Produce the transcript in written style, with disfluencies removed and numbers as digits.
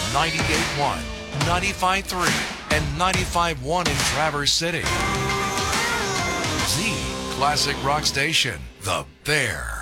98.1, 95.3, and 95.1 in Traverse City. The Classic Rock Station, The Bear.